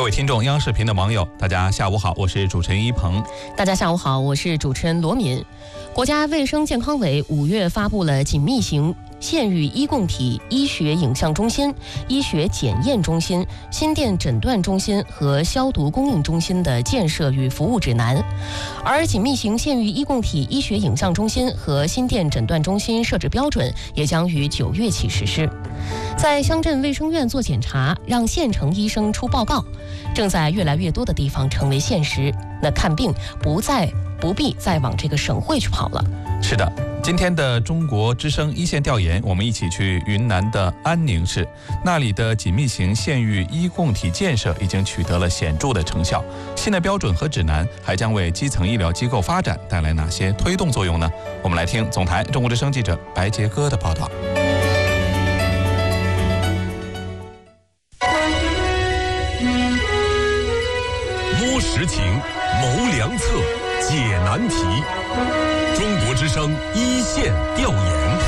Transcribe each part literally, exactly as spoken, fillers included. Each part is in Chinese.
位听众，央视频的网友，大家下午好，我是主持人一鹏。 大家下午好，我是主持人罗敏。国家卫生健康委五月发布了紧密型县域医共体医学影像中心、医学检验中心、心电诊断中心和消毒供应中心的建设与服务指南。而紧密型县域医共体医学影像中心和心电诊断中心设置标准也将于九月起实施。在乡镇卫生院做检查，让县城医生出报告，正在越来越多的地方成为现实。那看病不再不必再往这个省会去跑了。 是的，今天的中国之声一线调研，我们一起去云南的安宁市，那里的紧密型县域医共体建设已经取得了显著的成效。新的标准和指南还将为基层医疗机构发展带来哪些推动作用呢？我们来听总台中国之声记者白杰哥的报道。 摸实情，谋良策，解难题。中国之声一线调研。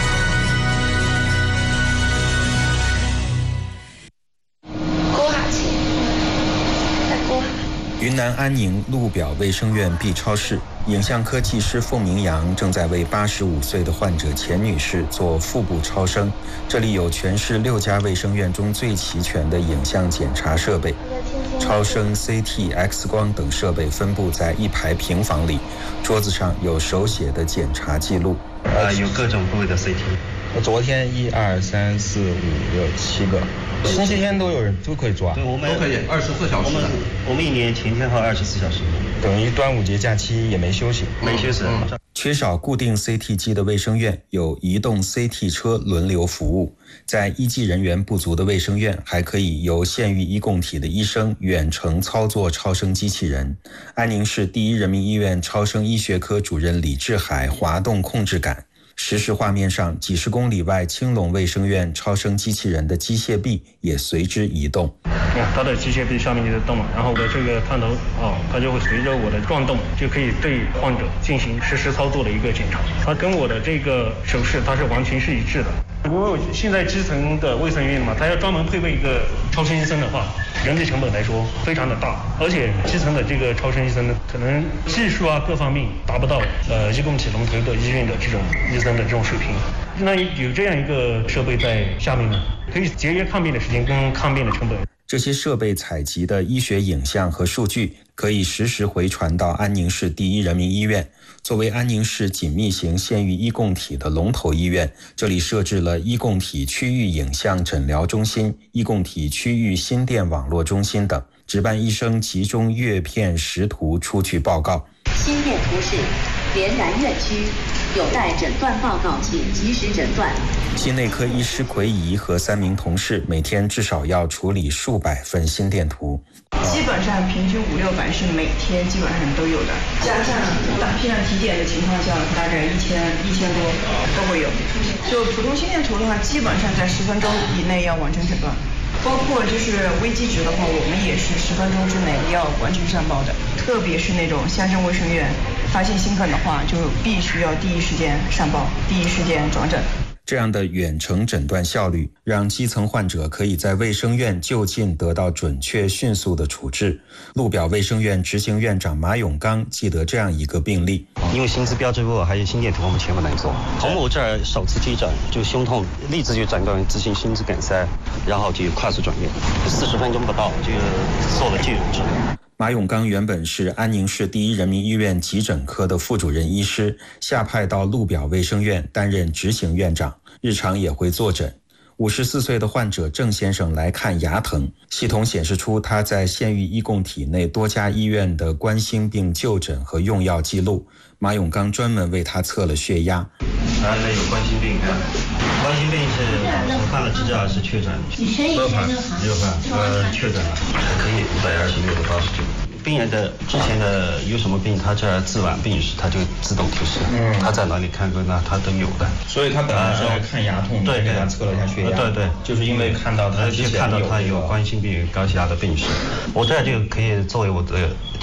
云南安宁路表卫生院 B 超室，影像科技师凤明阳正在为八十五岁的患者钱女士做腹部超声。这里有全市六家卫生院中最齐全的影像检查设备，超声、C T、X 光等设备分布在一排平房里，桌子上有手写的检查记录。 呃，有各种部位的 C T。 昨天一二三四五六七个，星期天都有人都可以抓， 对，我们都可以二十四小时。 我们我们一年全天候二十四小时， 等于端午节假期也没休息， 没休息。嗯嗯、 缺少固定 C T 机的卫生院有移动 C T 车轮流服务，在医技人员不足的卫生院，还可以由县域医共体的医生远程操作超声机器人。安宁市第一人民医院超声医学科主任李志海滑动控制杆。实时画面上，几十公里外青龙卫生院超声机器人的机械臂也随之移动。 它的机械臂上面就在动了，然后我的这个探头哦，它就会随着我的转动，就可以对患者进行实时操作的一个检查。它跟我的这个手势它是完全是一致的。因为现在基层的卫生院嘛，它要专门配备一个超声医生的话，人力成本来说非常的大，而且基层的这个超声医生呢，可能技术啊各方面达不到呃医共体龙头的医院的这种医生的这种水平。那有这样一个设备在下面呢，可以节约看病的时间跟看病的成本。 这些设备采集的医学影像和数据可以实时回传到安宁市第一人民医院。作为安宁市紧密型县域医共体的龙头医院，这里设置了医共体区域影像诊疗中心、医共体区域心电网络中心等，值班医生集中阅片识图出具报告。 心电图示连然院区，有待诊断报告，请及时诊断。 心内科医师奎怡和三名同事每天至少要处理数百份心电图， 基本上平均五六百是每天基本上都有的，加上大批量体检的情况下，大概一千一千多都会有。就普通心电图的话，基本上在十分钟以内要完成诊断。包括就是危机值的话，我们也是十分钟之内要完全上报的，特别是那种乡镇卫生院发现心梗的话，就必须要第一时间上报，第一时间转诊。 这样的远程诊断效率，让基层患者可以在卫生院就近得到准确迅速的处置。路表卫生院执行院长马永刚记得这样一个病例， 因为心资标志物还有心电图我们全部能做。从我这儿首次急诊就胸痛，立即就诊断为急性心肌梗塞，然后就快速转院，四十分钟不到就做了介入治疗。 马永刚原本是安宁市第一人民医院急诊科的副主任医师，下派到路表卫生院担任执行院长，日常也会坐诊。五十四岁的患者郑先生来看牙疼，系统显示出他在县域医共体内多家医院的冠心病就诊和用药记录。马永刚专门为他测了血压。 啊，那有冠心病，冠心病是我看了资料是确诊，没犯，没有犯，呃，确诊了，还可以，一百二十六到八十九。病人的之前的有什么病，他这儿自晚病史，他就自动提示，嗯，他在哪里看过，那他都有的。 所以他本来是要看牙痛， 对， 给他测了一下血压， 对对， 就是因为看到他之前看到他有冠心病、高血压的病史，我这儿就可以作为我的